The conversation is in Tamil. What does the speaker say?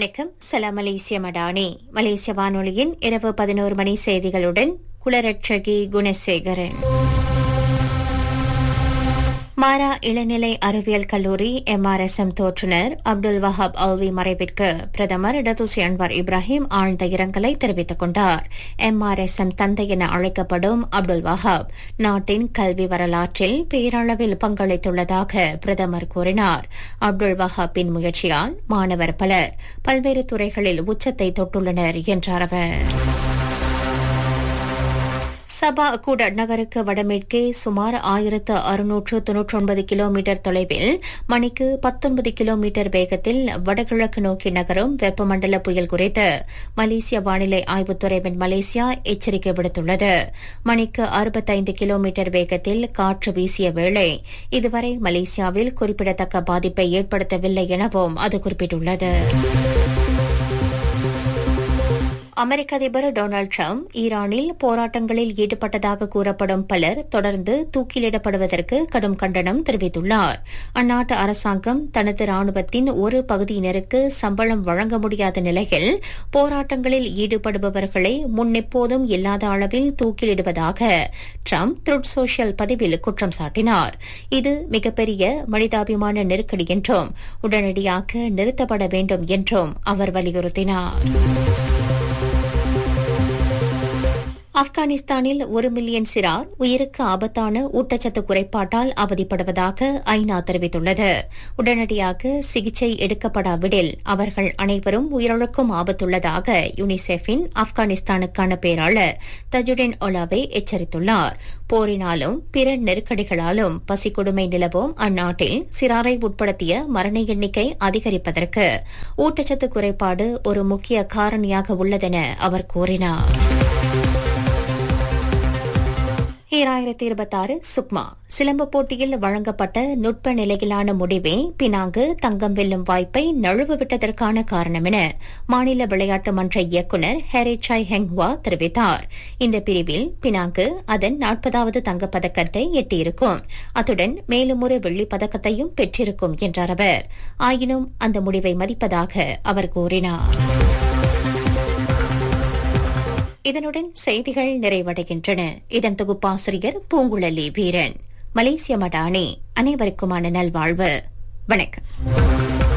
வணக்கம். சலாம் மலேசிய மடானி. மலேசிய வானொலியின் இரவு 11 மணி செய்திகளுடன் குலரட்சகி குணசேகரன். மாரா இளநிலை அறிவியல் கல்லூரி MRSM தோற்றுநர் அப்துல் வஹாப் அல்வி மறைவிற்கு பிரதமர் டத்துஸ்ரீ அன்வார் இப்ராஹிம் ஆழ்ந்த இரங்கலை தெரிவித்துக் கொண்டார். MRSM தந்தை என அழைக்கப்படும் அப்துல் வஹாப் நாட்டின் கல்வி வரலாற்றில் பேரளவில் பங்களித்துள்ளதாக பிரதமர் கூறினார். அப்துல் வஹாப்பின் முயற்சியால் மாணவர் பலர் பல்வேறு துறைகளில் உச்சத்தை தொட்டுள்ளனர் என்றார் அவர். சபா கூட நகருக்கு வடமேற்கே சுமார் 1699 கிலோமீட்டர் தொலைவில் மணிக்கு 19 கிலோமீட்டர் வேகத்தில் வடகிழக்கு நோக்கி நகரும் வெப்பமண்டல புயல் குறித்து மலேசிய வானிலை ஆய்வுத்துறை மலேசியா எச்சரிக்கை விடுத்துள்ளது. மணிக்கு 65 கிலோமீட்டர் வேகத்தில் காற்று வீசிய வேளை இதுவரை மலேசியாவில் குறிப்பிடத்தக்க பாதிப்பை ஏற்படுத்தவில்லை எனவும் அது குறிப்பிட்டுள்ளது. அமெரிக்க அதிபர் டொனால்டு டிரம்ப் ஈரானில் போராட்டங்களில் ஈடுபட்டதாக கூறப்படும் பலர் தொடர்ந்து தூக்கிலிடப்படுவதற்கு கடும் கண்டனம் தெரிவித்துள்ளார். அந்நாட்டு அரசாங்கம் தனது ராணுவத்தின் ஒரு பகுதியினருக்கு சம்பளம் வழங்க முடியாத நிலையில் போராட்டங்களில் ஈடுபடுபவர்களை முன்னெப்போதும் இல்லாத அளவில் தூக்கிலிடுவதாக டிரம்ப் த்ருட் சோஷியல் பதிவில் குற்றம் சாட்டினார். இது மிகப்பெரிய மனிதாபிமான நெருக்கடி என்றும் உடனடியாக நிறுத்தப்பட வேண்டும் என்றும் அவர் வலியுறுத்தினார். ஆப்கானிஸ்தானில் 1 மில்லியன் சிறார் உயிருக்கு ஆபத்தான ஊட்டச்சத்து குறைபாட்டால் அவதிப்படுவதாக ஐநா தெரிவித்துள்ளது. உடனடியாக சிகிச்சை எடுக்கப்படாவிடில் அவர்கள் அனைவரும் உயிரிழக்கும் ஆபத்துள்ளதாக யுனிசெஃபின் ஆப்கானிஸ்தானுக்கான பேராளர் தஜுடின் ஒலாவே எச்சரித்துள்ளார். போரினாலும் பிற நெருக்கடிகளாலும் பசிக்கொடுமை நிலவும் அந்நாட்டில் சிறாரை உட்படுத்திய மரண எண்ணிக்கை அதிகரிப்பதற்கு ஊட்டச்சத்து குறைபாடு ஒரு முக்கிய காரணியாக உள்ளதென அவர் கூறினார். 2026 சுக்மா சிலம்பு போட்டியில் வழங்கப்பட்ட நுட்ப நிலையிலான முடிவே பினாங்கு தங்கம் வெல்லும் வாய்ப்பை நழுவவிட்டதற்கான காரணம் என மாநில விளையாட்டு மன்ற இயக்குநர் ஹெரிசாய் ஹெங்ஹுவா தெரிவித்தார். இந்த பிரிவில் பினாங்கு அதன் 40வது தங்கப்பதக்கத்தை எட்டியிருக்கும். அத்துடன் மேலும் ஒரு வெள்ளிப் பதக்கத்தையும் பெற்றிருக்கும் என்றார் அவர். ஆயினும் அந்த முடிவை மதிப்பதாக அவர் கூறினார். இதனுடன் செய்திகள் நிறைவடைகின்றன. இதன் தொகுப்பாசிரியர் பூங்குழலி வீரன். மலேசிய மடானி. அனைவருக்குமான நல்வாழ்வு. வணக்கம்.